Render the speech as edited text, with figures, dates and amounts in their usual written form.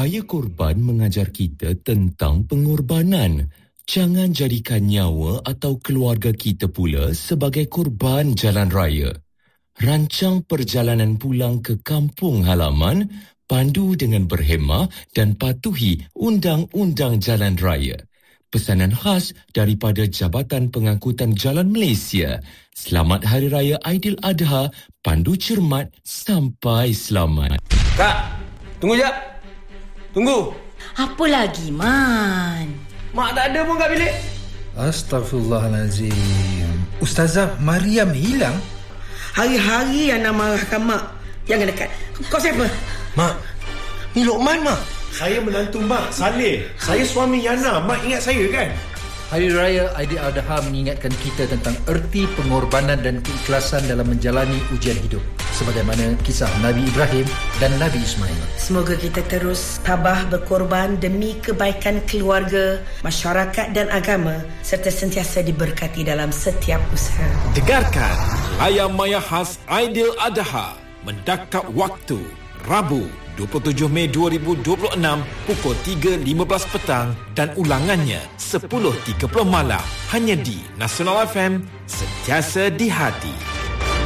Raya Korban mengajar kita tentang pengorbanan. Jangan jadikan nyawa atau keluarga kita pula sebagai korban jalan raya. Rancang perjalanan pulang ke kampung halaman, pandu dengan berhemah dan patuhi undang-undang jalan raya. Pesanan khas daripada Jabatan Pengangkutan Jalan Malaysia. Selamat Hari Raya Aidiladha, pandu cermat sampai selamat. Kak, tunggu jap. Tunggu. Apa lagi, Man? Mak tak ada pun kat bilik. Astaghfirullahalazim. Ustazah Mariam hilang? Hari-hari yang nak marahkan mak. Jangan dekat. Kau siapa? Mak, ni Lokman, Mak. Saya menantu Mak, Saleh. Saya suami Yana. Mak ingat saya kan? Hari Raya Aidiladha mengingatkan kita tentang erti pengorbanan dan keikhlasan dalam menjalani ujian hidup, sebagaimana kisah Nabi Ibrahim dan Nabi Ismail. Semoga kita terus tabah berkorban demi kebaikan keluarga, masyarakat dan agama, serta sentiasa diberkati dalam setiap usaha. Dengarkan Layar Maya Khas Aidiladha mendakap waktu Rabu 27 Mei 2026 pukul 3.15 petang dan ulangannya 10.30 malam hanya di Nasional FM, sentiasa di hati.